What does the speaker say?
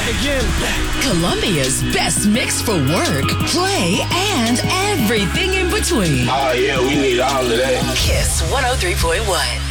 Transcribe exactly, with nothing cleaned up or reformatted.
back again. Colombia's best mix for work, play, and everything in between. Oh, yeah, we need all of that. Kiss one oh three point one.